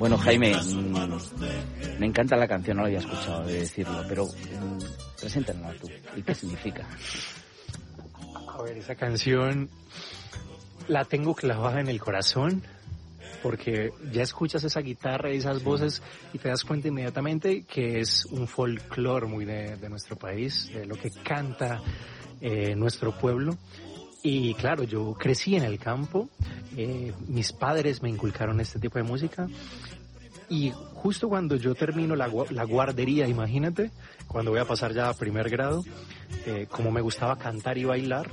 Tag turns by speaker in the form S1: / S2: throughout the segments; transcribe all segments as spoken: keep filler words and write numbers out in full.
S1: Bueno, Jaime, mmm, me encanta la canción, no la había escuchado de decirlo, pero mmm, preséntanosla tú. ¿Y qué significa?
S2: A ver, esa canción la tengo clavada en el corazón, porque ya escuchas esa guitarra y esas sí. voces y te das cuenta inmediatamente que es un folclore muy de, de nuestro país, de lo que canta eh, nuestro pueblo. Y claro, yo crecí en el campo, eh, mis padres me inculcaron este tipo de música y justo cuando yo termino la, la guardería, imagínate, cuando voy a pasar ya a primer grado, eh, como me gustaba cantar y bailar,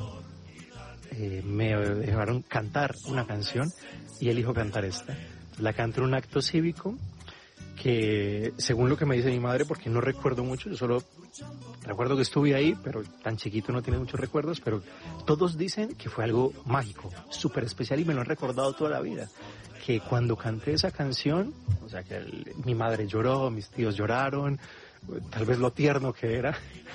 S2: eh, me dejaron cantar una canción y elijo cantar esta. La canto en un acto cívico que, según lo que me dice mi madre, porque no recuerdo mucho, yo solo recuerdo que estuve ahí, pero tan chiquito no tiene muchos recuerdos, pero todos dicen que fue algo mágico, súper especial y me lo han recordado toda la vida. Que cuando canté esa canción, o sea, que el, mi madre lloró, mis tíos lloraron, tal vez lo tierno que era.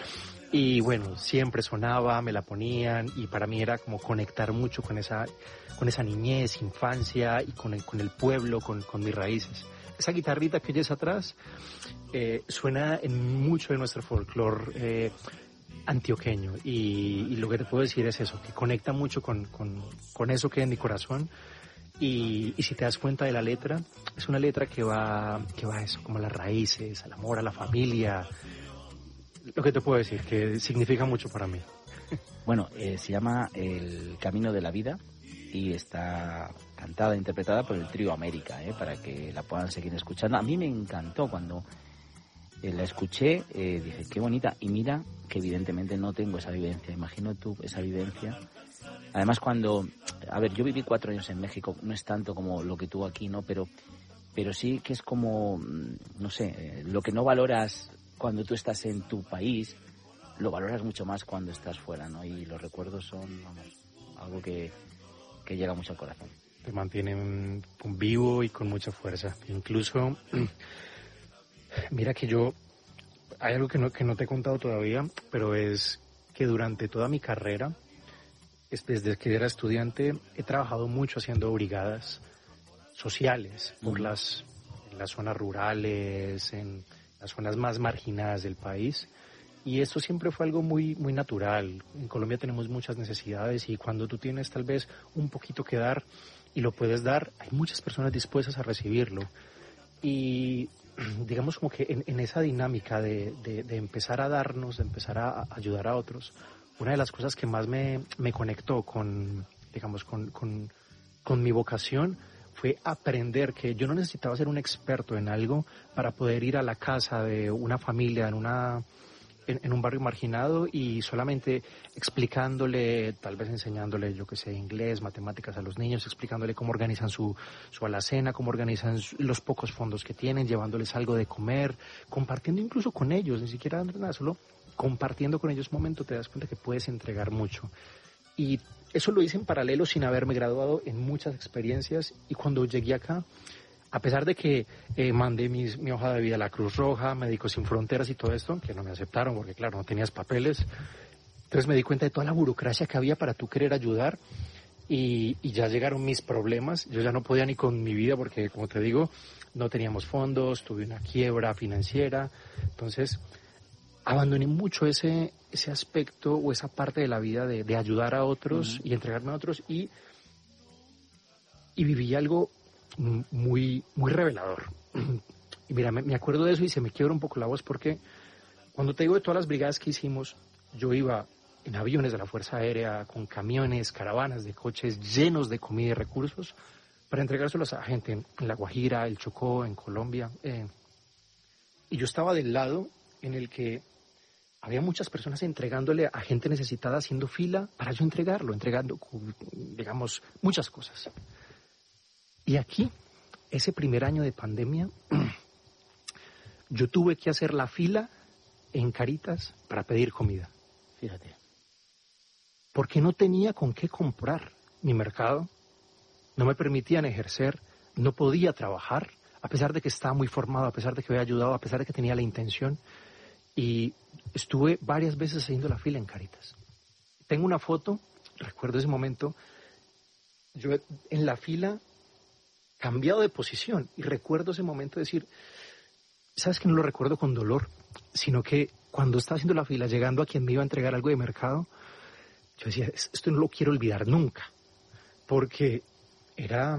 S2: Y bueno, siempre sonaba, me la ponían y para mí era como conectar mucho con esa, con esa niñez, infancia y con el, con el pueblo, con, con mis raíces. Esa guitarrita que oyes atrás eh, suena en mucho de nuestro folclore eh, antioqueño y, y lo que te puedo decir es eso, que conecta mucho con, con, con eso que hay en mi corazón y, y si te das cuenta de la letra, es una letra que va, que va a eso, como a las raíces, al amor, a la familia, lo que te puedo decir, que significa mucho para mí.
S1: Bueno, eh, se llama El Camino de la Vida y está cantada e interpretada por el Trío América, ¿eh? Para que la puedan seguir escuchando. A mí me encantó cuando eh, la escuché, eh, dije, qué bonita, y mira que evidentemente no tengo esa vivencia, imagino tú esa vivencia. Además cuando, a ver, yo viví cuatro años en México, no es tanto como lo que tú aquí, ¿no? Pero, pero sí que es como, no sé, eh, lo que no valoras cuando tú estás en tu país, lo valoras mucho más cuando estás fuera, ¿no? Y los recuerdos son, vamos, algo que, que llega mucho al corazón.
S2: Te mantienen vivo y con mucha fuerza. Incluso, mira que yo, hay algo que no, que no te he contado todavía, pero es que durante toda mi carrera, desde que era estudiante, he trabajado mucho haciendo brigadas sociales por uh-huh. las, en las zonas rurales, en las zonas más marginadas del país. Y esto siempre fue algo muy, muy natural. En Colombia tenemos muchas necesidades y cuando tú tienes tal vez un poquito que dar y lo puedes dar, hay muchas personas dispuestas a recibirlo. Y digamos como que en, en esa dinámica de, de, de empezar a darnos, de empezar a, a ayudar a otros, una de las cosas que más me, me conectó con, digamos, con, con, con mi vocación fue aprender que yo no necesitaba ser un experto en algo para poder ir a la casa de una familia en una... En, en un barrio marginado y solamente explicándole, tal vez enseñándole, yo que sé, inglés, matemáticas a los niños, explicándole cómo organizan su, su alacena, cómo organizan su, los pocos fondos que tienen, llevándoles algo de comer, compartiendo incluso con ellos, ni siquiera dando nada, solo compartiendo con ellos un momento te das cuenta que puedes entregar mucho. Y eso lo hice en paralelo sin haberme graduado en muchas experiencias y cuando llegué acá, a pesar de que eh, mandé mis, mi hoja de vida a la Cruz Roja, Médicos Sin Fronteras y todo esto, que no me aceptaron porque, claro, no tenías papeles. Entonces me di cuenta de toda la burocracia que había para tú querer ayudar y, y ya llegaron mis problemas. Yo ya no podía ni con mi vida porque, como te digo, no teníamos fondos, tuve una quiebra financiera. Entonces abandoné mucho ese, ese aspecto o esa parte de la vida de, de ayudar a otros uh-huh. y entregarme a otros y, y viví algo muy muy revelador. Y mira, me, me acuerdo de eso y se me quiebra un poco la voz porque cuando te digo de todas las brigadas que hicimos, yo iba en aviones de la Fuerza Aérea, con camiones, caravanas de coches llenos de comida y recursos para entregárselos a gente en, en La Guajira, el Chocó, en Colombia. Eh, y yo estaba del lado en el que había muchas personas entregándole a gente necesitada, haciendo fila para yo entregarlo, entregando, digamos, muchas cosas. Y aquí, ese primer año de pandemia, yo tuve que hacer la fila en Caritas para pedir comida.
S1: Fíjate.
S2: Porque no tenía con qué comprar. Mi mercado no me permitían ejercer, no podía trabajar, a pesar de que estaba muy formado, a pesar de que había ayudado, a pesar de que tenía la intención. Y estuve varias veces haciendo la fila en Caritas. Tengo una foto, recuerdo ese momento, yo en la fila cambiado de posición. Y recuerdo ese momento de decir, ¿sabes que no lo recuerdo con dolor? Sino que cuando estaba haciendo la fila, llegando a quien me iba a entregar algo de mercado, yo decía, esto no lo quiero olvidar nunca. Porque era...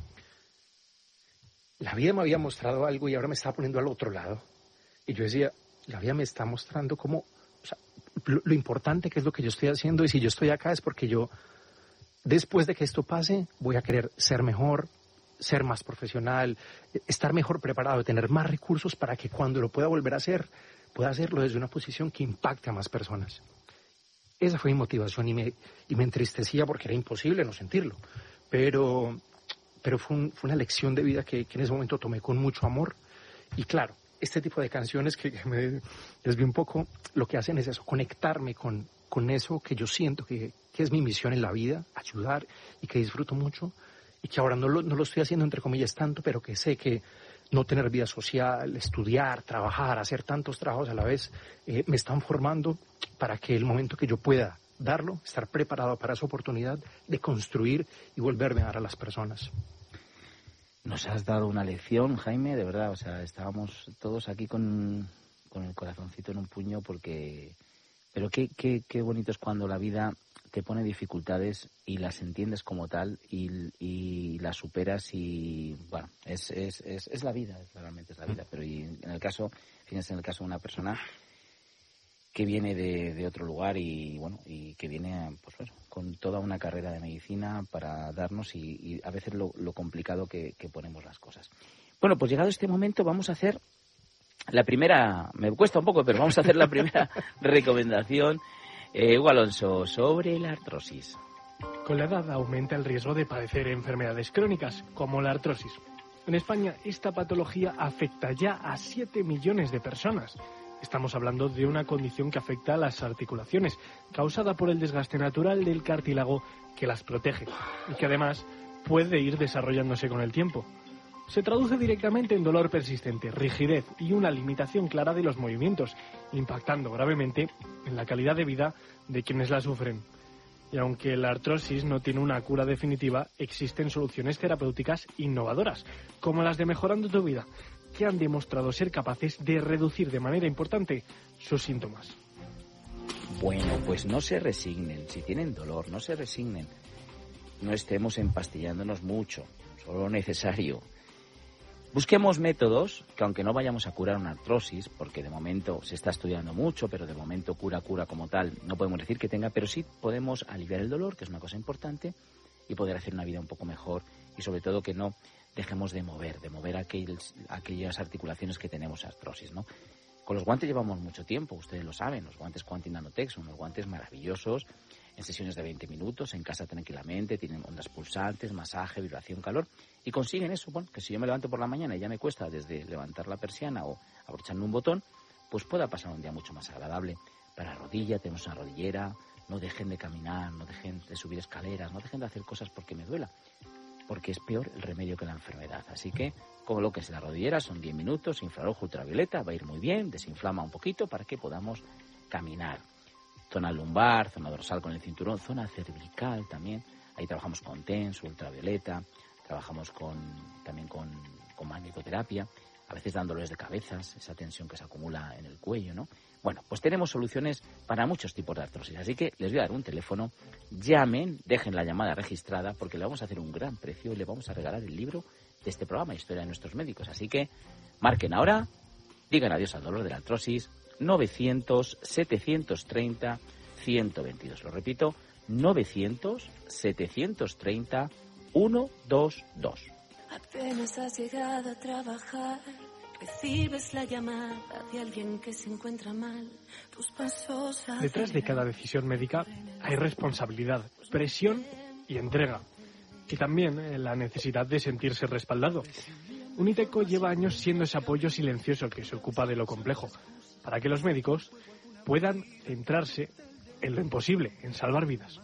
S2: La vida me había mostrado algo y ahora me estaba poniendo al otro lado. Y yo decía, la vida me está mostrando cómo, o sea, lo, lo importante que es lo que yo estoy haciendo, y si yo estoy acá es porque yo, después de que esto pase, voy a querer ser mejor, ser más profesional, estar mejor preparado, tener más recursos para que cuando lo pueda volver a hacer, pueda hacerlo desde una posición que impacte a más personas. Esa fue mi motivación y me, y me entristecía porque era imposible no sentirlo. Pero... pero fue, un, fue una lección de vida que, que en ese momento tomé con mucho amor. Y claro, este tipo de canciones que, que me desvío un poco, lo que hacen es eso, conectarme con, con eso que yo siento que, que es mi misión en la vida, ayudar, y que disfruto mucho, y que ahora no lo, no lo estoy haciendo entre comillas tanto, pero que sé que no tener vida social, estudiar, trabajar, hacer tantos trabajos a la vez, eh, me están formando para que el momento que yo pueda darlo, estar preparado para esa oportunidad de construir y volverme a dar a las personas.
S1: Nos has dado una lección, Jaime, de verdad, o sea, estábamos todos aquí con, con el corazoncito en un puño porque... Pero qué, qué, qué bonito es cuando la vida te pone dificultades y las entiendes como tal y, y las superas y, bueno, es, es, es, es la vida, realmente es la vida, pero y en el caso, fíjense, en el caso de una persona que viene de, de otro lugar y bueno y que viene pues bueno, con toda una carrera de medicina para darnos y, y a veces lo, lo complicado que, que ponemos las cosas. Bueno, pues llegado este momento vamos a hacer la primera, me cuesta un poco, pero vamos a hacer la primera recomendación, eh, Hugo Alonso, sobre la artrosis.
S3: Con la edad aumenta el riesgo de padecer enfermedades crónicas, como la artrosis. En España, esta patología afecta ya a siete millones de personas. Estamos hablando de una condición que afecta a las articulaciones, causada por el desgaste natural del cartílago que las protege y que además puede ir desarrollándose con el tiempo. Se traduce directamente en dolor persistente, rigidez y una limitación clara de los movimientos, impactando gravemente en la calidad de vida de quienes la sufren. Y aunque la artrosis no tiene una cura definitiva, existen soluciones terapéuticas innovadoras, como las de Mejorando tu Vida, que han demostrado ser capaces de reducir de manera importante sus síntomas.
S1: Bueno, pues no se resignen. Si tienen dolor, no se resignen. No estemos empastillándonos mucho, solo lo necesario. Busquemos métodos que, aunque no vayamos a curar una artrosis, porque de momento se está estudiando mucho, pero de momento cura, cura como tal, no podemos decir que tenga, pero sí podemos aliviar el dolor, que es una cosa importante, y poder hacer una vida un poco mejor, y sobre todo que no dejemos de mover, de mover aquellos, aquellas articulaciones que tenemos artrosis, ¿no? Con los guantes llevamos mucho tiempo, ustedes lo saben, los guantes Quanti Nanotech son unos guantes maravillosos, en sesiones de veinte minutos, en casa tranquilamente, tienen ondas pulsantes, masaje, vibración, calor, y consiguen eso, bueno, que si yo me levanto por la mañana y ya me cuesta desde levantar la persiana o abrocharme un botón, pues pueda pasar un día mucho más agradable. Para la rodilla tenemos una rodillera, no dejen de caminar, no dejen de subir escaleras, no dejen de hacer cosas porque me duela, porque es peor el remedio que la enfermedad. Así que, como lo que es la rodillera, son diez minutos, infrarrojo ultravioleta, va a ir muy bien, desinflama un poquito para que podamos caminar. Zona lumbar, zona dorsal con el cinturón, zona cervical también, ahí trabajamos con TENS, ultravioleta, trabajamos con también con, con magnetoterapia, a veces dan dolores de cabezas, esa tensión que se acumula en el cuello, ¿no? Bueno, pues tenemos soluciones para muchos tipos de artrosis, así que les voy a dar un teléfono, llamen, dejen la llamada registrada, porque le vamos a hacer un gran precio y le vamos a regalar el libro de este programa, Historia de nuestros médicos, así que marquen ahora, digan adiós al dolor de la artrosis, novecientos, setecientos treinta, ciento veintidós, lo repito, novecientos, setecientos treinta, ciento veintidós.
S4: Apenas has llegado a trabajar, recibes la llamada de alguien que se encuentra mal, tus pasos...
S3: Detrás de cada decisión médica hay responsabilidad, presión y entrega. Y también eh, la necesidad de sentirse respaldado. Uniteco lleva años siendo ese apoyo silencioso que se ocupa de lo complejo, para que los médicos puedan centrarse en lo imposible, en salvar vidas.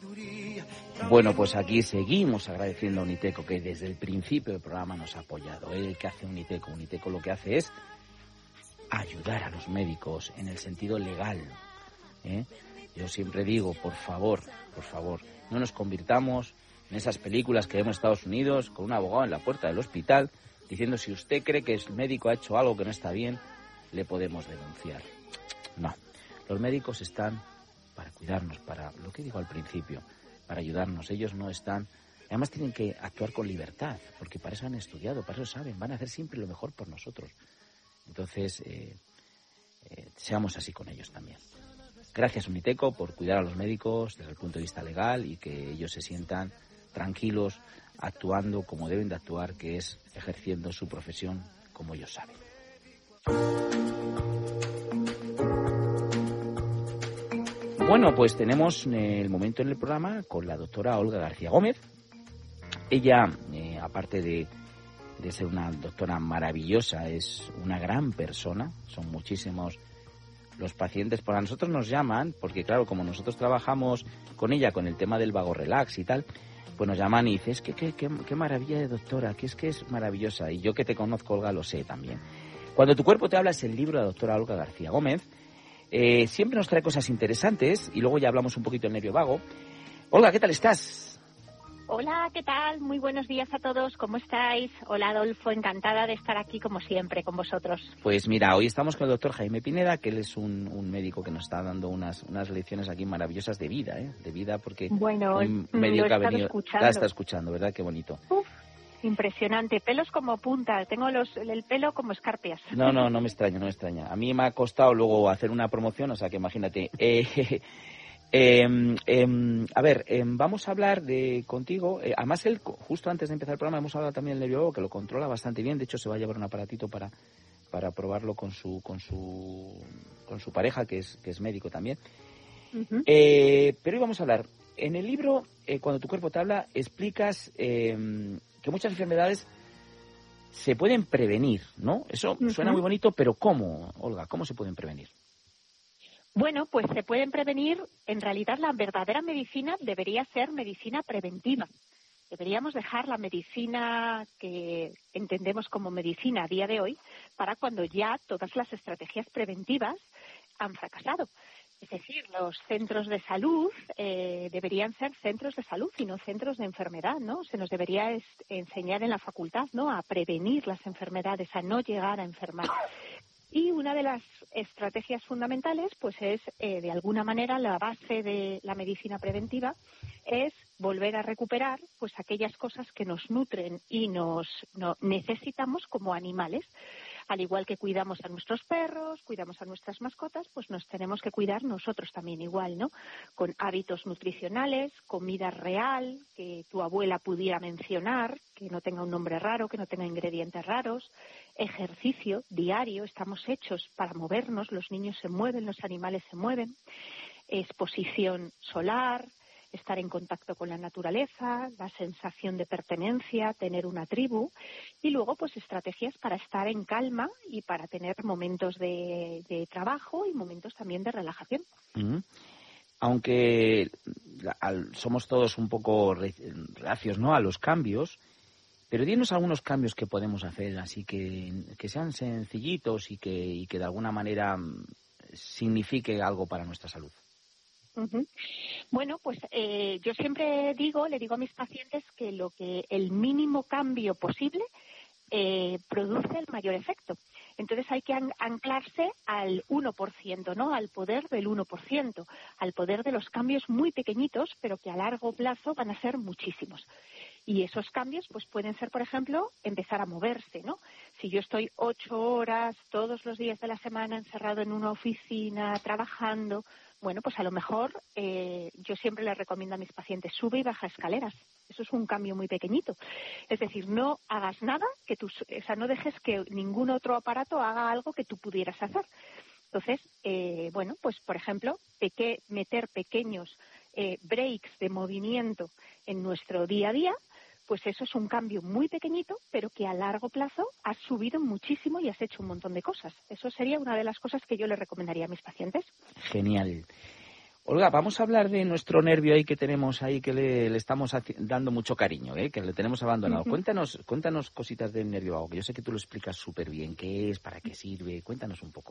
S1: Bueno, pues aquí seguimos agradeciendo a Uniteco, que desde el principio del programa nos ha apoyado. El que hace Uniteco, Uniteco lo que hace es ayudar a los médicos en el sentido legal, ¿eh? Yo siempre digo, por favor, por favor, no nos convirtamos en esas películas que vemos en Estados Unidos, con un abogado en la puerta del hospital, diciendo si usted cree que el médico ha hecho algo que no está bien, le podemos denunciar. No, los médicos están para cuidarnos, para lo que digo al principio, para ayudarnos. Ellos no están... Además tienen que actuar con libertad, porque para eso han estudiado, para eso saben, van a hacer siempre lo mejor por nosotros. Entonces, eh, eh, seamos así con ellos también. Gracias, Uniteco, por cuidar a los médicos desde el punto de vista legal y que ellos se sientan tranquilos, actuando como deben de actuar, que es ejerciendo su profesión como ellos saben. Bueno, pues tenemos el momento en el programa con la doctora Olga García Gómez. Ella, eh, aparte de, de ser una doctora maravillosa, es una gran persona. Son muchísimos los pacientes. Para nosotros nos llaman, porque claro, como nosotros trabajamos con ella, con el tema del vago relax y tal, pues nos llaman y dicen, es que qué, qué, qué maravilla de doctora, que es que es maravillosa. Y yo que te conozco, Olga, lo sé también. Cuando tu cuerpo te habla es el libro de la doctora Olga García Gómez. Eh, siempre nos trae cosas interesantes y luego ya hablamos un poquito del nervio vago. Olga, ¿qué tal estás?
S5: Hola, ¿qué tal? Muy buenos días a todos, ¿cómo estáis? Hola, Adolfo, encantada de estar aquí como siempre con vosotros.
S1: Pues mira, hoy estamos con el doctor Jaime Pineda, que él es un, un médico que nos está dando unas, unas lecciones aquí maravillosas de vida, ¿eh? De vida, porque
S5: bueno,
S1: un médico
S5: lo
S1: que ha
S5: he
S1: venido...
S5: escuchando.
S1: La está escuchando, ¿verdad? Qué bonito.
S5: Uf. Impresionante, pelos como punta, tengo los, el pelo como escarpias.
S1: No, no, no me extraña, no me extraña. A mí me ha costado luego hacer una promoción, o sea que imagínate. Eh, eh, eh, a ver, eh, vamos a hablar de contigo. Eh, además, él, justo antes de empezar el programa, hemos hablado también del nervio vago, que lo controla bastante bien. De hecho, se va a llevar un aparatito para, para probarlo con su, con su, con su pareja, que es, que es médico también. Uh-huh. Eh, pero hoy vamos a hablar. En el libro, eh, Cuando tu cuerpo te habla, explicas eh, que muchas enfermedades se pueden prevenir, ¿no? Eso uh-huh. suena muy bonito, pero ¿cómo, Olga? ¿Cómo se pueden prevenir?
S5: Bueno, pues se pueden prevenir. En realidad, la verdadera medicina debería ser medicina preventiva. Deberíamos dejar la medicina que entendemos como medicina a día de hoy para cuando ya todas las estrategias preventivas han fracasado. Es decir, los centros de salud eh, deberían ser centros de salud y no centros de enfermedad, ¿no? Se nos debería es, enseñar en la facultad, ¿no?, a prevenir las enfermedades, a no llegar a enfermar. Y una de las estrategias fundamentales, pues es, eh, de alguna manera, la base de la medicina preventiva, es volver a recuperar, pues, aquellas cosas que nos nutren y nos no, necesitamos como animales. Al igual que cuidamos a nuestros perros, cuidamos a nuestras mascotas, pues nos tenemos que cuidar nosotros también igual, ¿no? Con hábitos nutricionales, comida real, que tu abuela pudiera mencionar, que no tenga un nombre raro, que no tenga ingredientes raros, ejercicio diario, estamos hechos para movernos, los niños se mueven, los animales se mueven, exposición solar, estar en contacto con la naturaleza, la sensación de pertenencia, tener una tribu y luego pues estrategias para estar en calma y para tener momentos de, de trabajo y momentos también de relajación.
S1: Uh-huh. Aunque al, somos todos un poco reacios, ¿no?, a los cambios, pero dinos algunos cambios que podemos hacer así que, que sean sencillitos y que, y que de alguna manera signifique algo para nuestra salud.
S5: Uh-huh. Bueno, pues eh, yo siempre digo, le digo a mis pacientes que lo que el mínimo cambio posible eh, produce el mayor efecto. Entonces hay que an- anclarse al uno por ciento, ¿no? Al poder del uno por ciento, al poder de los cambios muy pequeñitos, pero que a largo plazo van a ser muchísimos. Y esos cambios pues pueden ser, por ejemplo, empezar a moverse, ¿no? Si yo estoy ocho horas todos los días de la semana encerrado en una oficina, trabajando, bueno, pues a lo mejor eh, yo siempre les recomiendo a mis pacientes, sube y baja escaleras. Eso es un cambio muy pequeñito. Es decir, no hagas nada, que tú, o sea, no dejes que ningún otro aparato haga algo que tú pudieras hacer. Entonces, eh, bueno, pues por ejemplo, peque- meter pequeños eh, breaks de movimiento en nuestro día a día, pues eso es un cambio muy pequeñito, pero que a largo plazo has subido muchísimo y has hecho un montón de cosas. Eso sería una de las cosas que yo le recomendaría a mis pacientes.
S1: Genial. Olga, vamos a hablar de nuestro nervio ahí que tenemos ahí, que le, le estamos haci- dando mucho cariño, ¿eh? Que le tenemos abandonado. Uh-huh. Cuéntanos, cuéntanos cositas del nervio vago, que yo sé que tú lo explicas súper bien. ¿Qué es? ¿Para qué sirve? Cuéntanos un poco.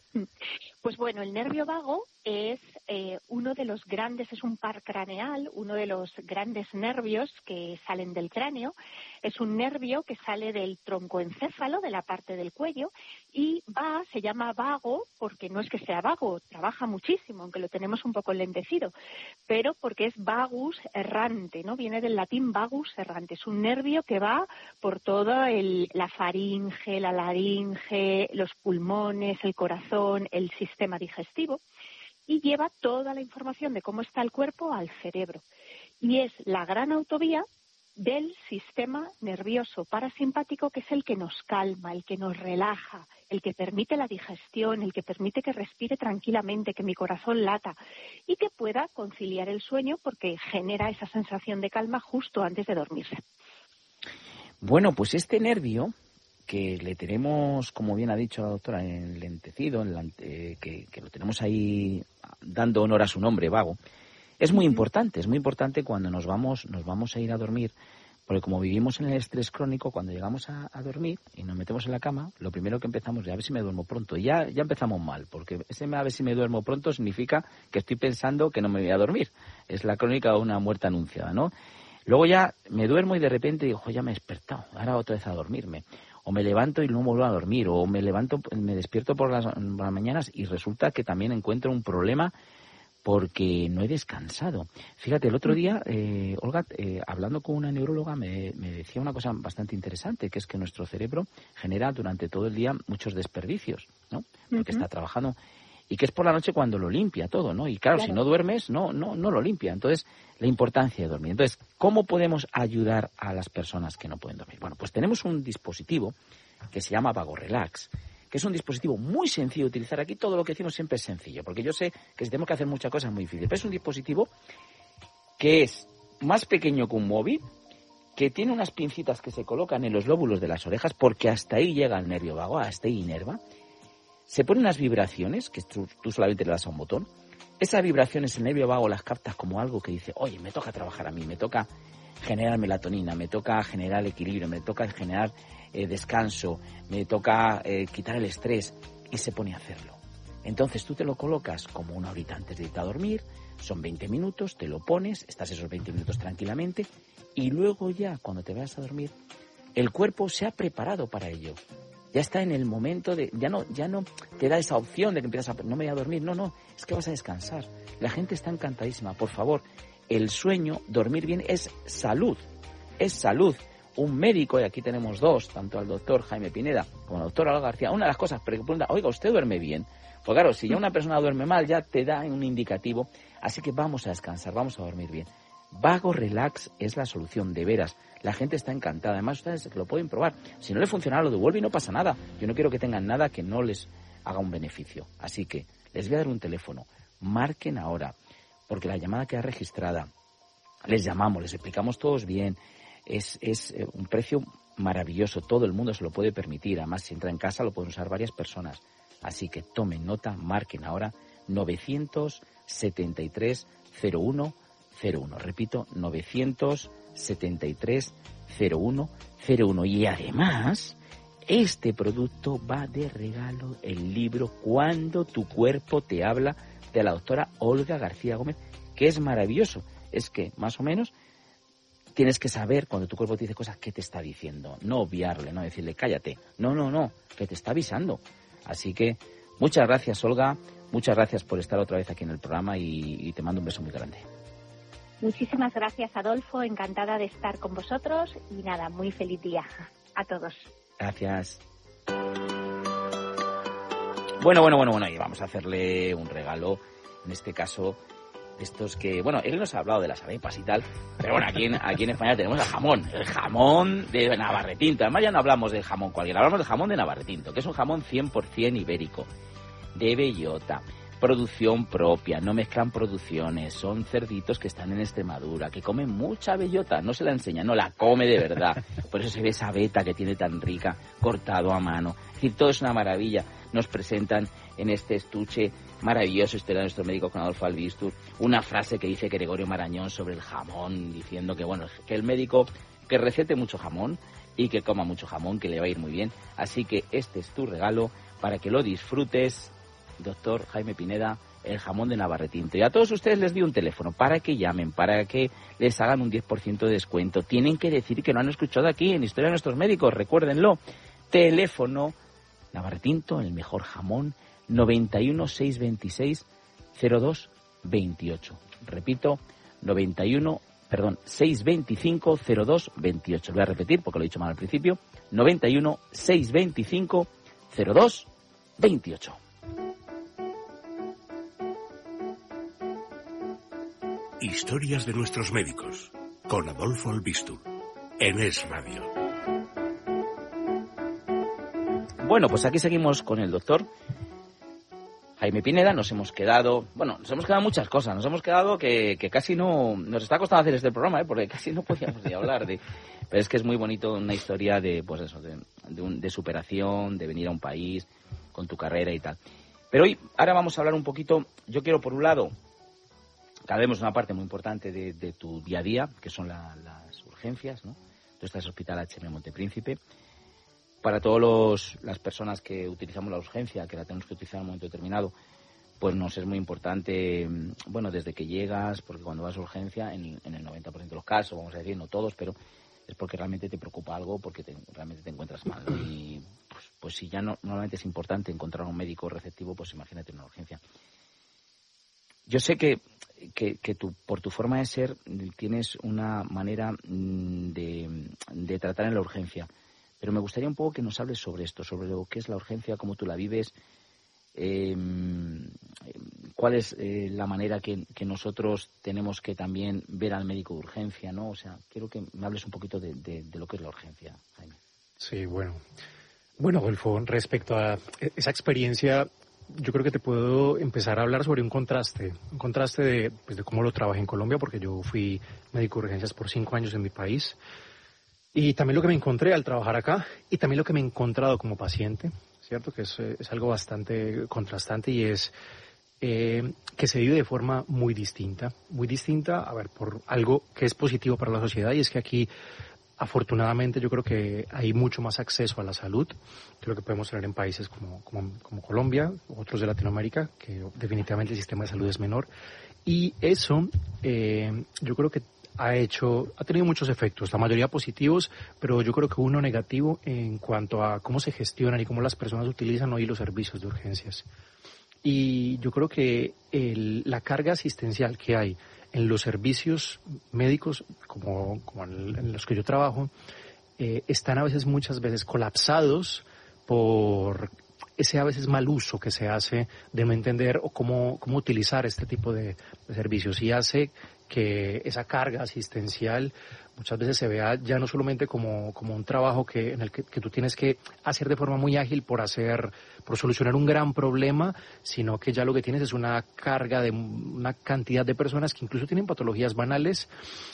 S5: Pues bueno, el nervio vago es eh, uno de los grandes, es un par craneal, uno de los grandes nervios que salen del cráneo. Es un nervio que sale del troncoencéfalo, de la parte del cuello, y va, se llama vago porque no es que sea vago, trabaja muchísimo, aunque lo tenemos un poco enlentecido, pero porque es vagus errante, ¿no? Viene del latín vagus errante. Es un nervio que va por toda la faringe, la laringe, los pulmones, el corazón, el sistema digestivo, y lleva toda la información de cómo está el cuerpo al cerebro. Y es la gran autovía del sistema nervioso parasimpático, que es el que nos calma, el que nos relaja, el que permite la digestión, el que permite que respire tranquilamente, que mi corazón lata y que pueda conciliar el sueño porque genera esa sensación de calma justo antes de dormirse.
S1: Bueno, pues este nervio que le tenemos, como bien ha dicho la doctora, enlentecido, eh, que, que lo tenemos ahí dando honor a su nombre, vago, es muy importante, es muy importante cuando nos vamos, nos vamos a ir a dormir, porque como vivimos en el estrés crónico, cuando llegamos a, a dormir y nos metemos en la cama, lo primero que empezamos es a ver si me duermo pronto. Y ya, ya empezamos mal, porque ese a ver si me duermo pronto significa que estoy pensando que no me voy a dormir. Es la crónica de una muerte anunciada, ¿no? Luego ya me duermo y de repente digo, ya me he despertado, ahora otra vez a dormirme. O me levanto y no vuelvo a dormir, o me levanto, me despierto por las, por las mañanas y resulta que también encuentro un problema porque no he descansado. Fíjate, el otro día, eh, Olga, eh, hablando con una neuróloga, me, me decía una cosa bastante interesante, que es que nuestro cerebro genera durante todo el día muchos desperdicios, ¿no? Porque uh-huh. está trabajando, y que es por la noche cuando lo limpia todo, ¿no? Y claro, claro, si no duermes, no, no, no lo limpia. Entonces, la importancia de dormir. Entonces, ¿cómo podemos ayudar a las personas que no pueden dormir? Bueno, pues tenemos un dispositivo que se llama Vago Relax, que es un dispositivo muy sencillo de utilizar. Aquí todo lo que decimos siempre es sencillo, porque yo sé que si tenemos que hacer muchas cosas es muy difícil. Pero es un dispositivo que es más pequeño que un móvil, que tiene unas pincitas que se colocan en los lóbulos de las orejas, porque hasta ahí llega el nervio vago, hasta ahí inerva. Se ponen unas vibraciones, que tú, tú solamente le das a un botón. Esas vibraciones el nervio vago las captas como algo que dice, oye, me toca trabajar a mí, me toca generar melatonina, me toca generar equilibrio, me toca generar eh, descanso, me toca eh, quitar el estrés, y se pone a hacerlo. Entonces tú te lo colocas como una horita antes de irte a dormir, son veinte minutos, te lo pones, estás esos veinte minutos tranquilamente, y luego ya cuando te vayas a dormir, el cuerpo se ha preparado para ello. Ya está en el momento de, ya no, ya no te da esa opción de que empiezas a, no me voy a dormir, no, no, es que vas a descansar. La gente está encantadísima, por favor. El sueño, dormir bien, es salud, es salud. Un médico, y aquí tenemos dos, tanto al doctor Jaime Pineda como al doctor Alba García, una de las cosas, pero que pregunta, oiga, ¿usted duerme bien? Pues claro, si ya una persona duerme mal, ya te da un indicativo, así que vamos a descansar, vamos a dormir bien. Vago Relax es la solución, de veras. La gente está encantada. Además, ustedes lo pueden probar. Si no le funciona, lo devuelve y no pasa nada. Yo no quiero que tengan nada que no les haga un beneficio. Así que les voy a dar un teléfono. Marquen ahora, porque la llamada queda registrada. Les llamamos, les explicamos todos bien. Es, es un precio maravilloso. Todo el mundo se lo puede permitir. Además, si entra en casa, lo pueden usar varias personas. Así que tomen nota, marquen ahora novecientos setenta y tres cero uno cero uno. Repito, novecientos setenta y tres cero uno cero uno. Y además, este producto va de regalo, el libro Cuando tu cuerpo te habla, de la doctora Olga García Gómez, que es maravilloso. Es que, más o menos, tienes que saber cuando tu cuerpo te dice cosas qué te está diciendo. No obviarle, no decirle cállate. No, no, no, que te está avisando. Así que, muchas gracias, Olga. Muchas gracias por estar otra vez aquí en el programa y, y te mando un beso muy grande.
S5: Muchísimas gracias, Adolfo. Encantada de estar con vosotros y nada, muy feliz día a todos.
S1: Gracias. Bueno, bueno, bueno, bueno, y vamos a hacerle un regalo, en este caso, estos que, bueno, él nos ha hablado de las arepas y tal, pero bueno, aquí en, aquí en España tenemos el jamón, el jamón de Navarretinto. Además ya no hablamos del jamón cualquiera, hablamos del jamón de Navarretinto, que es un jamón cien por ciento ibérico, de bellota. Producción propia, no mezclan producciones, son cerditos que están en Extremadura, que comen mucha bellota, no se la enseña, no la come de verdad, por eso se ve esa veta que tiene tan rica, cortado a mano, es decir, todo es una maravilla. Nos presentan en este estuche maravilloso, este era nuestro médico con Adolfo Albistur, una frase que dice Gregorio Marañón sobre el jamón, diciendo que bueno, que el médico que recete mucho jamón y que coma mucho jamón, que le va a ir muy bien, así que este es tu regalo para que lo disfrutes doctor Jaime Pineda, el jamón de Navarretinto. Y a todos ustedes les di un teléfono para que llamen, para que les hagan un diez por ciento de descuento. Tienen que decir que lo han escuchado aquí en Historia de Nuestros Médicos, recuérdenlo. Teléfono Navarretinto, el mejor jamón, noventa y uno, seiscientos veintiséis, cero dos veintiocho. Repito, noventa y uno, perdón, seiscientos veinticinco, cero dos veintiocho. Lo voy a repetir porque lo he dicho mal al principio. noventa y uno, seiscientos veinticinco, cero dos veintiocho.
S6: Historias de Nuestros Médicos, con Adolfo Albistur, en Es Radio.
S1: Bueno, pues aquí seguimos con el doctor Jaime Pineda. Nos hemos quedado, bueno, nos hemos quedado muchas cosas. Nos hemos quedado que, que casi no, nos está costando hacer este programa, ¿eh? Porque casi no podíamos ni hablar de, pero es que es muy bonito una historia de, pues eso, de, de, un, de superación, de venir a un país con tu carrera y tal. Pero hoy, ahora vamos a hablar un poquito. Yo quiero, por un lado, cada vez una parte muy importante de, de tu día a día, que son la, las urgencias, ¿no? Tú estás en el Hospital H M Montepríncipe. Para todas las personas que utilizamos la urgencia, que la tenemos que utilizar en un momento determinado, pues nos es muy importante, bueno, desde que llegas, porque cuando vas a urgencia, en, en el noventa por ciento de los casos, vamos a decir, no todos, pero es porque realmente te preocupa algo, porque te, realmente te encuentras mal, ¿no? Y pues, pues si ya no, normalmente es importante encontrar un médico receptivo, pues imagínate una urgencia. Yo sé que, que, que tú, por tu forma de ser, tienes una manera de, de tratar en la urgencia. Pero me gustaría un poco que nos hables sobre esto, sobre lo que es la urgencia, cómo tú la vives, eh, cuál es eh, la manera que, que nosotros tenemos que también ver al médico de urgencia, ¿no? O sea, quiero que me hables un poquito de, de, de lo que es la urgencia, Jaime.
S2: Sí, bueno. Bueno, Adolfo, respecto a esa experiencia, yo creo que te puedo empezar a hablar sobre un contraste, un contraste de, pues, de cómo lo trabajé en Colombia, porque yo fui médico de urgencias por cinco años en mi país. Y también lo que me encontré al trabajar acá y también lo que me he encontrado como paciente, ¿cierto? Que es, es algo bastante contrastante y es eh, que se vive de forma muy distinta. Muy distinta, a ver, por algo que es positivo para la sociedad y es que aquí, afortunadamente, yo creo que hay mucho más acceso a la salud que lo que podemos tener en países como, como, como Colombia, otros de Latinoamérica, que definitivamente el sistema de salud es menor. Y eso, eh, yo creo que ha hecho, ha tenido muchos efectos, la mayoría positivos, pero yo creo que uno negativo en cuanto a cómo se gestionan y cómo las personas utilizan hoy los servicios de urgencias. Y yo creo que el, la carga asistencial que hay en los servicios médicos, como, como en, en los que yo trabajo, eh, están a veces, muchas veces, colapsados por ese a veces mal uso que se hace de no entender o cómo, cómo utilizar este tipo de, de servicios, y hace que esa carga asistencial muchas veces se vea ya no solamente como, como un trabajo que, en el que, que tú tienes que hacer de forma muy ágil por hacer, por solucionar un gran problema, sino que ya lo que tienes es una carga de una cantidad de personas que incluso tienen patologías banales,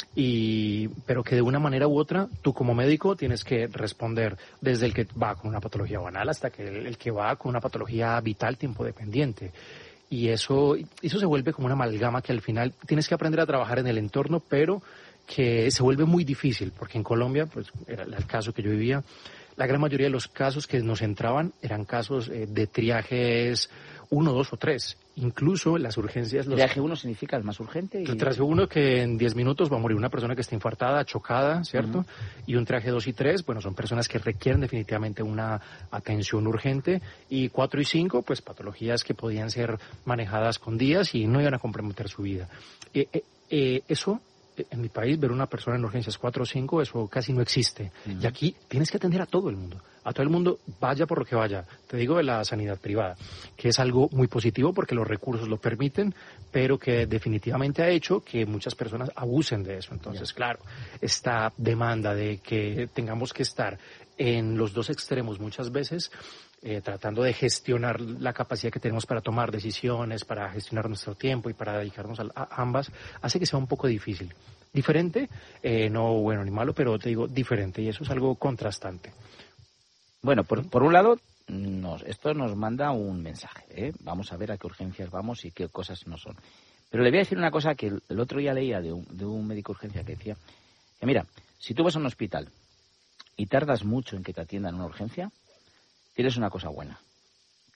S2: y, pero que de una manera u otra tú como médico tienes que responder, desde el que va con una patología banal hasta que el, el que va con una patología vital tiempo dependiente. Y eso, eso se vuelve como una amalgama que al final tienes que aprender a trabajar en el entorno, pero que se vuelve muy difícil, porque en Colombia, pues era el caso que yo vivía, la gran mayoría de los casos que nos entraban eran casos eh, de triajes uno, dos o tres. Incluso las urgencias... Los...
S1: ¿Triaje uno significa el más urgente? Y...
S2: El triaje uno, que en diez minutos va a morir una persona que está infartada, chocada, ¿cierto? Uh-huh. Y un triaje dos y tres, bueno, son personas que requieren definitivamente una atención urgente. Y cuatro y cinco, pues patologías que podían ser manejadas con días y no iban a comprometer su vida. Eh, eh, eh, eso... En mi país, ver una persona en urgencias cuatro o cinco, eso casi no existe. Uh-huh. Y aquí tienes que atender a todo el mundo. A todo el mundo, vaya por lo que vaya. Te digo de la sanidad privada, que es algo muy positivo porque los recursos lo permiten, pero que definitivamente ha hecho que muchas personas abusen de eso. Entonces, yeah. claro, esta demanda de que tengamos que estar en los dos extremos muchas veces, Eh, tratando de gestionar la capacidad que tenemos para tomar decisiones, para gestionar nuestro tiempo y para dedicarnos a, a ambas, hace que sea un poco difícil. Diferente, eh, no bueno ni malo, pero te digo diferente, y eso es algo contrastante.
S1: Bueno, por, por un lado, nos, esto nos manda un mensaje, ¿eh? Vamos a ver a qué urgencias vamos y qué cosas no son. Pero le voy a decir una cosa que el, el otro día leía de un, de un médico de urgencia que decía que, mira, si tú vas a un hospital y tardas mucho en que te atiendan una urgencia, tienes una cosa buena,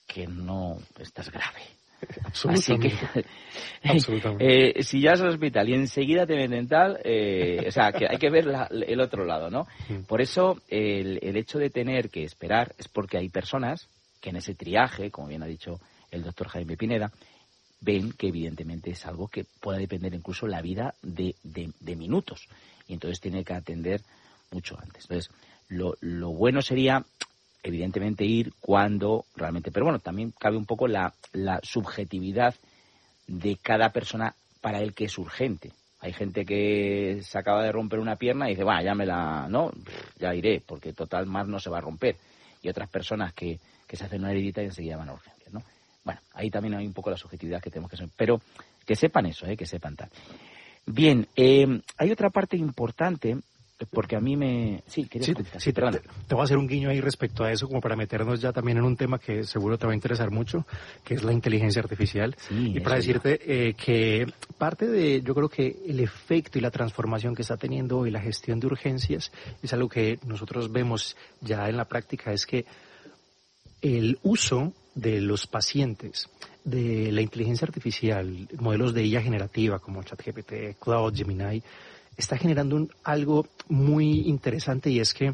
S1: que no estás grave.
S2: Absolutamente.
S1: Así que,
S2: Absolutamente.
S1: eh, si ya es hospital y enseguida te ven dental, eh, o sea, que hay que ver la, el otro lado, ¿no?
S2: Mm.
S1: Por eso, el, el hecho de tener que esperar es porque hay personas que en ese triaje, como bien ha dicho el doctor Jaime Pineda, ven que evidentemente es algo que pueda depender incluso la vida de, de, de minutos. Y entonces tiene que atender mucho antes. Entonces, lo, lo bueno sería, evidentemente, ir cuando realmente... Pero bueno, también cabe un poco la, la subjetividad de cada persona para el que es urgente. Hay gente que se acaba de romper una pierna y dice, bueno, ya me la... no, ya iré, porque total más no se va a romper. Y otras personas que, que se hacen una heridita y enseguida van a urgencias, ¿no? Bueno, ahí también hay un poco la subjetividad que tenemos que saber. Pero que sepan eso, ¿eh? Que sepan tal. Bien, eh, hay otra parte importante... Porque a mí me... Sí, quería
S2: Sí,
S1: comentar.
S2: sí te, te, te voy a hacer un guiño ahí respecto a eso, como para meternos ya también en un tema que seguro te va a interesar mucho, que es la inteligencia artificial.
S1: Sí,
S2: y para decirte eh, que parte de, yo creo que el efecto y la transformación que está teniendo hoy la gestión de urgencias es algo que nosotros vemos ya en la práctica, es que el uso de los pacientes de la inteligencia artificial, modelos de I A generativa como ChatGPT, Claude, Gemini, está generando un, algo muy interesante, y es que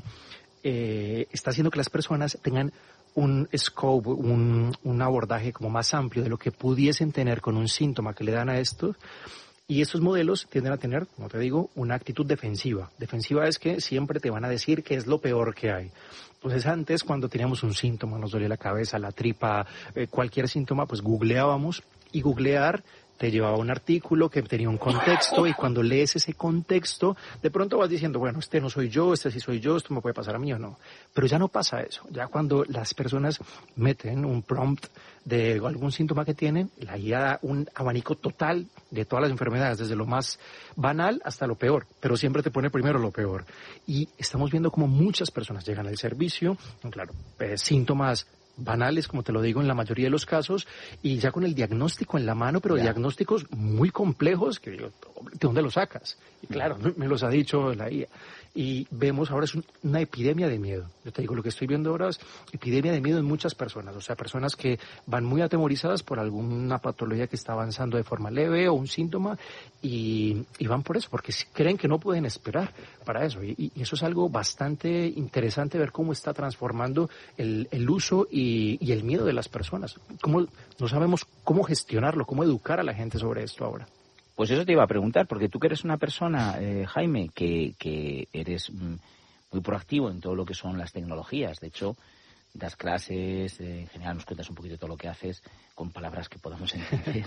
S2: eh, está haciendo que las personas tengan un scope, un, un abordaje como más amplio de lo que pudiesen tener con un síntoma que le dan a esto. Y estos modelos tienden a tener, como te digo, una actitud defensiva. Defensiva es que siempre te van a decir que es lo peor que hay. Entonces antes, cuando teníamos un síntoma, nos dolía la cabeza, la tripa, eh, cualquier síntoma, pues googleábamos, y googlear te llevaba un artículo que tenía un contexto, y cuando lees ese contexto, de pronto vas diciendo, bueno, este no soy yo, este sí soy yo, esto me puede pasar a mí o no. Pero ya no pasa eso. Ya cuando las personas meten un prompt de algún síntoma que tienen, la I A da un abanico total de todas las enfermedades, desde lo más banal hasta lo peor, pero siempre te pone primero lo peor. Y estamos viendo como muchas personas llegan al servicio, claro, eh, síntomas banales, como te lo digo, en la mayoría de los casos, y ya con el diagnóstico en la mano, pero
S1: ya.
S2: diagnósticos muy complejos, que digo, ¿de dónde lo sacas? Y claro, me los ha dicho la I A. Y vemos ahora es un, una epidemia de miedo. Yo te digo, lo que estoy viendo ahora es epidemia de miedo en muchas personas, o sea, personas que van muy atemorizadas por alguna patología que está avanzando de forma leve o un síntoma, y, y van por eso, porque creen que no pueden esperar para eso. Y, y eso es algo bastante interesante, ver cómo está transformando el, el uso y, y el miedo de las personas. Cómo, no sabemos cómo gestionarlo, cómo educar a la gente sobre esto ahora.
S1: Pues eso te iba a preguntar, porque tú que eres una persona, eh, Jaime, que, que eres mm, muy proactivo en todo lo que son las tecnologías. De hecho, das clases, eh, en general nos cuentas un poquito de todo lo que haces con palabras que podamos entender.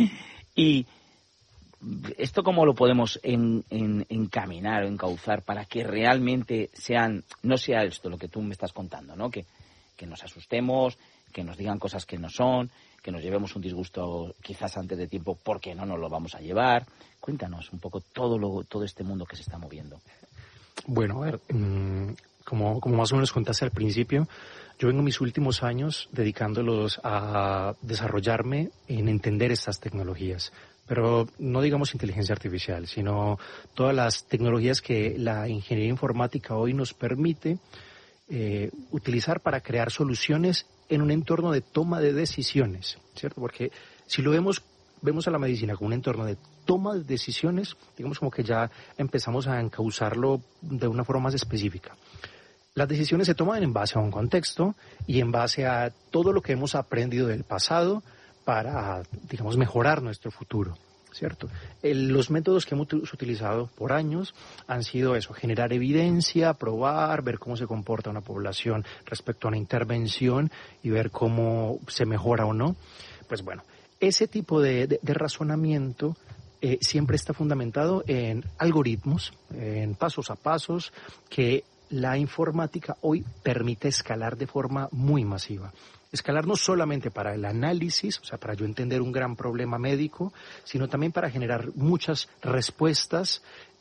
S1: Y ¿esto cómo lo podemos en, en, encaminar o encauzar para que realmente sean, no sea esto lo que tú me estás contando, ¿no? Que, que nos asustemos, que nos digan cosas que no son, que nos llevemos un disgusto quizás antes de tiempo porque no nos lo vamos a llevar. Cuéntanos un poco todo lo, todo este mundo que se está moviendo.
S2: Bueno, a ver, como, como más o menos contaste al principio, yo vengo mis últimos años dedicándolos a desarrollarme en entender estas tecnologías. Pero no digamos inteligencia artificial, sino todas las tecnologías que la ingeniería informática hoy nos permite eh, utilizar para crear soluciones en un entorno de toma de decisiones, ¿cierto? Porque si lo vemos, vemos a la medicina como un entorno de toma de decisiones, digamos como que ya empezamos a encauzarlo de una forma más específica. Las decisiones se toman en base a un contexto y en base a todo lo que hemos aprendido del pasado para, digamos, mejorar nuestro futuro, ¿cierto? El, los métodos que hemos utilizado por años han sido eso, generar evidencia, probar, ver cómo se comporta una población respecto a una intervención y ver cómo se mejora o no. Pues bueno, ese tipo de, de, de razonamiento eh, siempre está fundamentado en algoritmos, en pasos a pasos que la informática hoy permite escalar de forma muy masiva. Escalar no solamente para el análisis, o sea, para yo entender un gran problema médico, sino también para generar muchas respuestas,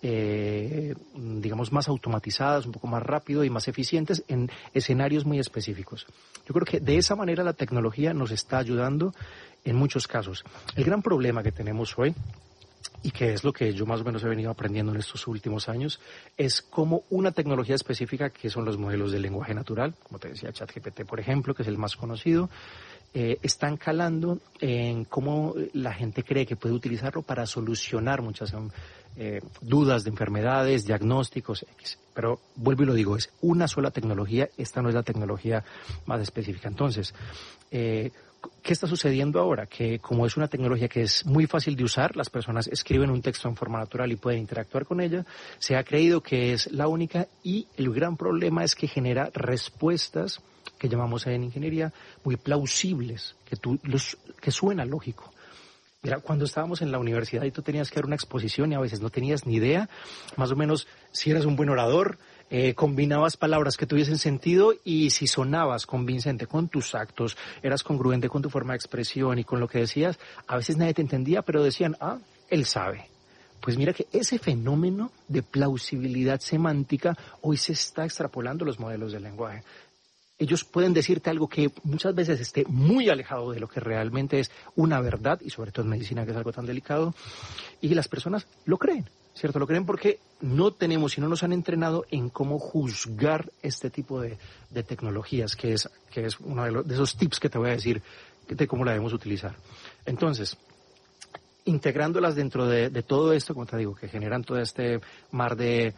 S2: eh, digamos, más automatizadas, un poco más rápido y más eficientes en escenarios muy específicos. Yo creo que de esa manera la tecnología nos está ayudando en muchos casos. El gran problema que tenemos hoy, y que es lo que yo más o menos he venido aprendiendo en estos últimos años, es cómo una tecnología específica, que son los modelos de lenguaje natural, como te decía ChatGPT, por ejemplo, que es el más conocido, eh, están calando en cómo la gente cree que puede utilizarlo para solucionar muchas eh, dudas de enfermedades, diagnósticos, X. Pero vuelvo y lo digo, es una sola tecnología, esta no es la tecnología más específica. Entonces, eh, ¿qué está sucediendo ahora? Que como es una tecnología que es muy fácil de usar, las personas escriben un texto en forma natural y pueden interactuar con ella, se ha creído que es la única y el gran problema es que genera respuestas que llamamos en ingeniería muy plausibles, que, tú, los, que suena lógico. Mira, cuando estábamos en la universidad y tú tenías que dar una exposición y a veces no tenías ni idea, más o menos si eras un buen orador, eh, combinabas palabras que tuviesen sentido y si sonabas convincente con tus actos, eras congruente con tu forma de expresión y con lo que decías, a veces nadie te entendía, pero decían, ah, él sabe. Pues mira que ese fenómeno de plausibilidad semántica hoy se está extrapolando a los modelos del lenguaje. Ellos pueden decirte algo que muchas veces esté muy alejado de lo que realmente es una verdad, y sobre todo en medicina, que es algo tan delicado, y las personas lo creen, ¿cierto? Lo creen porque no tenemos y no nos han entrenado en cómo juzgar este tipo de, de tecnologías, que es, que es uno de, los, de esos tips que te voy a decir de cómo la debemos utilizar. Entonces, integrándolas dentro de, de todo esto, como te digo, que generan todo este mar de,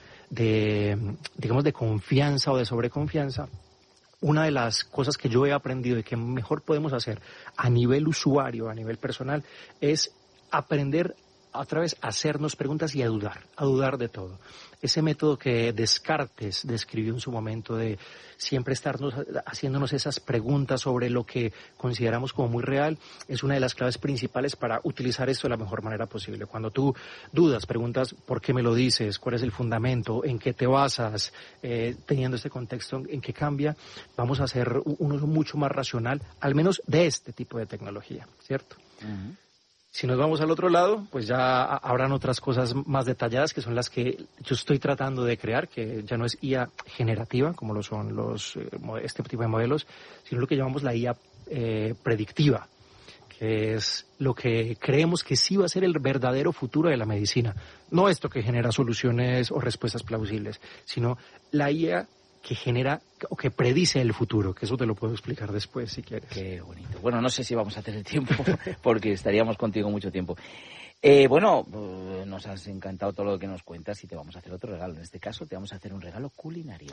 S2: de, digamos, de confianza o de sobreconfianza, una de las cosas que yo he aprendido y que mejor podemos hacer a nivel usuario, a nivel personal, es aprender a través de hacernos preguntas y a dudar, a dudar de todo. Ese método que Descartes describió en su momento de siempre estarnos haciéndonos esas preguntas sobre lo que consideramos como muy real, es una de las claves principales para utilizar esto de la mejor manera posible. Cuando tú dudas, preguntas por qué me lo dices, cuál es el fundamento, en qué te basas, eh, teniendo este contexto en qué cambia, vamos a hacer un uso mucho más racional, al menos de este tipo de tecnología, ¿cierto? Uh-huh. Si nos vamos al otro lado, pues ya habrán otras cosas más detalladas que son las que yo estoy tratando de crear, que ya no es I A generativa, como lo son los este tipo de modelos, sino lo que llamamos la I A eh, predictiva, que es lo que creemos que sí va a ser el verdadero futuro de la medicina. No esto que genera soluciones o respuestas plausibles, sino la I A que genera o que predice el futuro, que eso te lo puedo explicar después si quieres.
S1: Qué bonito. Bueno, no sé si vamos a tener tiempo porque estaríamos contigo mucho tiempo. Eh, bueno, nos has encantado todo lo que nos cuentas y te vamos a hacer otro regalo. En este caso te vamos a hacer un regalo culinario.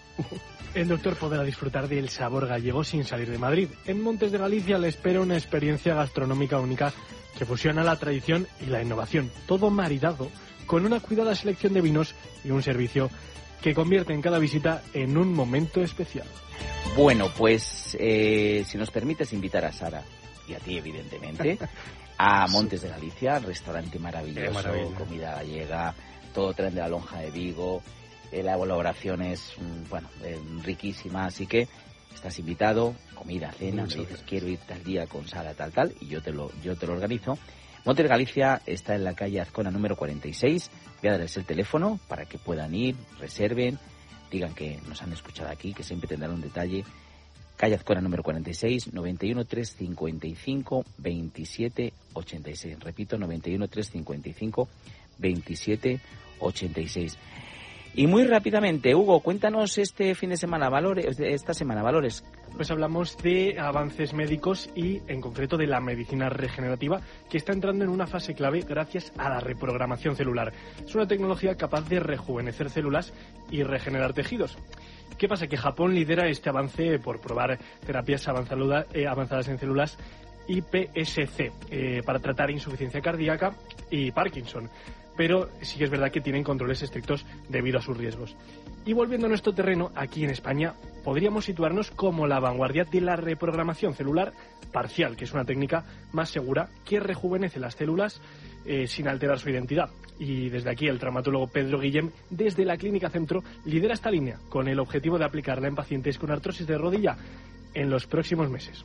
S3: El doctor podrá disfrutar del sabor gallego sin salir de Madrid. En Montes de Galicia le espera una experiencia gastronómica única que fusiona la tradición y la innovación, todo maridado con una cuidada selección de vinos y un servicio que convierte en cada visita en un momento especial.
S1: Bueno, pues eh, si nos permites invitar a Sara y a ti, evidentemente, a Montes de Galicia, restaurante maravilloso, comida gallega, todo tren de la lonja de Vigo, eh, la elaboración es, bueno, eh, riquísima, así que estás invitado, comida, cena, me dices quiero ir tal día con Sara, tal, tal, y yo te lo, yo te lo organizo. Montes de Galicia está en la calle Azcona número cuarenta y seis. Voy a darles el teléfono para que puedan ir, reserven, digan que nos han escuchado aquí, que siempre tendrán un detalle. Calle Azcona número cuarenta y seis, noventa y uno, trescientos cincuenta y cinco, veintisiete ochenta y seis. Repito, noventa y uno, trescientos cincuenta y cinco, veintisiete ochenta y seis. Y muy rápidamente, Hugo, cuéntanos este fin de semana, valores, esta semana, valores.
S3: Pues hablamos de avances médicos y, en concreto, de la medicina regenerativa, que está entrando en una fase clave gracias a la reprogramación celular. Es una tecnología capaz de rejuvenecer células y regenerar tejidos. ¿Qué pasa? Que Japón lidera este avance por probar terapias avanzadas, eh, avanzadas en células I P S C eh, para tratar insuficiencia cardíaca y Parkinson. Pero sí que es verdad que tienen controles estrictos debido a sus riesgos. Y volviendo a nuestro terreno, aquí en España, podríamos situarnos como la vanguardia de la reprogramación celular parcial, que es una técnica más segura que rejuvenece las células eh, sin alterar su identidad. Y desde aquí el traumatólogo Pedro Guillem, desde la Clínica Centro, lidera esta línea con el objetivo de aplicarla en pacientes con artrosis de rodilla en los próximos meses.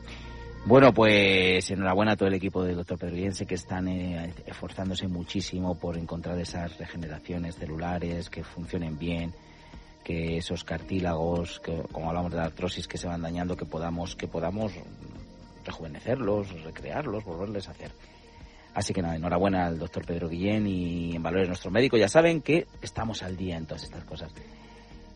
S1: Bueno, pues enhorabuena a todo el equipo del doctor Pedro Guillem, que están eh, esforzándose muchísimo por encontrar esas regeneraciones celulares que funcionen bien, que esos cartílagos, que como hablamos de la artrosis, que se van dañando, que podamos que podamos rejuvenecerlos, recrearlos, volverles a hacer. Así que nada, enhorabuena al doctor Pedro Guillem y en Valores Nuestro Médico. Ya saben que estamos al día en todas estas cosas.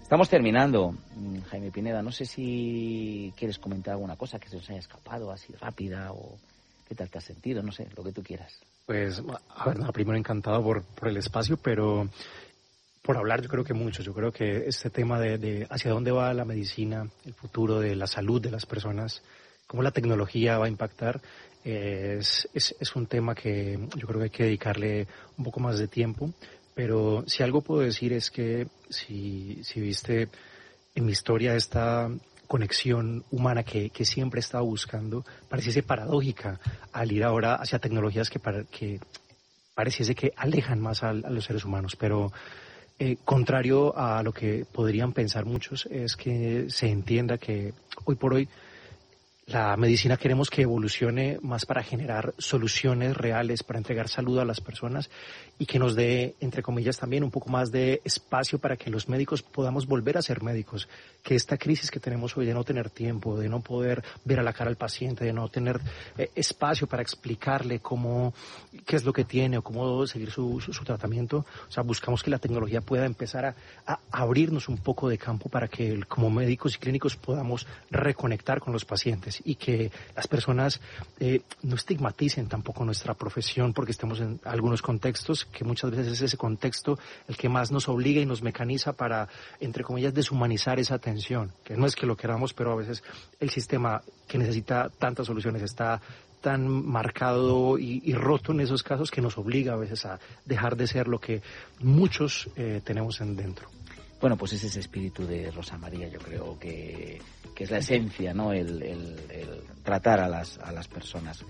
S1: Estamos terminando, Jaime Pineda. No sé si quieres comentar alguna cosa que se nos haya escapado así rápida o qué tal te has sentido, no sé, lo que tú quieras.
S2: Pues, a ver, nada, primero encantado por, por el espacio, pero por hablar yo creo que mucho. Yo creo que este tema de, de hacia dónde va la medicina, el futuro de la salud de las personas, cómo la tecnología va a impactar, eh, es, es, es un tema que yo creo que hay que dedicarle un poco más de tiempo. Pero si algo puedo decir es que si, si viste en mi historia esta conexión humana que, que siempre he estado buscando, pareciese paradójica al ir ahora hacia tecnologías que, para, que pareciese que alejan más a, a los seres humanos. Pero eh, contrario a lo que podrían pensar muchos, es que se entienda que hoy por hoy la medicina queremos que evolucione más para generar soluciones reales, para entregar salud a las personas y que nos dé, entre comillas, también un poco más de espacio para que los médicos podamos volver a ser médicos. Que esta crisis que tenemos hoy de no tener tiempo, de no poder ver a la cara al paciente, de no tener eh, espacio para explicarle cómo, qué es lo que tiene o cómo seguir su, su, su tratamiento. O sea, buscamos que la tecnología pueda empezar a, a abrirnos un poco de campo para que como médicos y clínicos podamos reconectar con los pacientes y que las personas eh, no estigmaticen tampoco nuestra profesión porque estemos en algunos contextos que muchas veces es ese contexto el que más nos obliga y nos mecaniza para, entre comillas, deshumanizar esa atención, que no es que lo queramos, pero a veces el sistema que necesita tantas soluciones está tan marcado y, y roto en esos casos que nos obliga a veces a dejar de ser lo que muchos eh, tenemos en dentro.
S1: Bueno, pues es ese espíritu de Rosa María, yo creo que, que es la esencia, ¿no? El, el, el tratar a las, a las personas.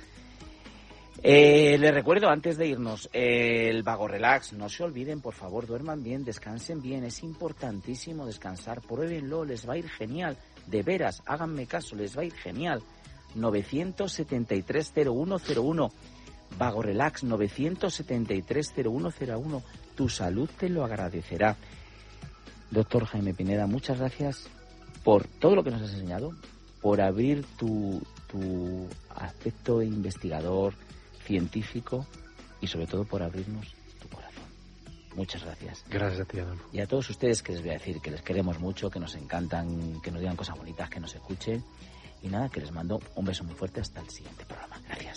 S1: Eh, les recuerdo, antes de irnos, eh, el Vago Relax. No se olviden, por favor, duerman bien, descansen bien. Es importantísimo descansar. Pruébenlo, les va a ir genial. De veras, háganme caso, les va a ir genial. novecientos setenta y tres cero uno cero uno. Vago Relax, novecientos setenta y tres cero uno cero uno. Tu salud te lo agradecerá. Doctor Jaime Pineda, muchas gracias por todo lo que nos has enseñado, por abrir tu, tu aspecto investigador, científico y sobre todo por abrirnos tu corazón. Muchas gracias.
S2: Gracias a ti, Adolfo.
S1: Y a todos ustedes que les voy a decir que les queremos mucho, que nos encantan, que nos digan cosas bonitas, que nos escuchen. Y nada, que les mando un beso muy fuerte hasta el siguiente programa. Gracias.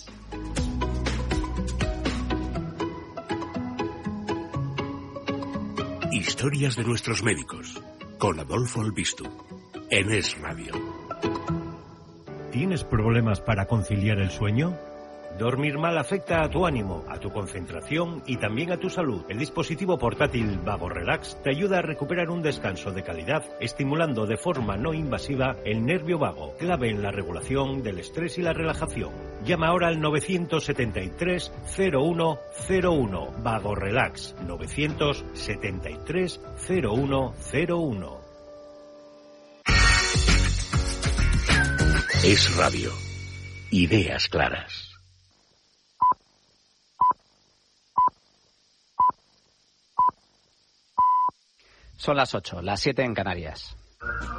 S6: Historias de nuestros médicos, con Adolfo Albistu, en Es Radio.
S7: ¿Tienes problemas para conciliar el sueño? Dormir mal afecta a tu ánimo, a tu concentración y también a tu salud. El dispositivo portátil Vago Relax te ayuda a recuperar un descanso de calidad, estimulando de forma no invasiva el nervio vago, clave en la regulación del estrés y la relajación. Llama ahora al novecientos setenta y tres cero uno cero uno. Vago Relax, novecientos setenta y tres cero uno cero uno.
S6: Es Radio. Ideas claras.
S8: Son las ocho, las siete en Canarias.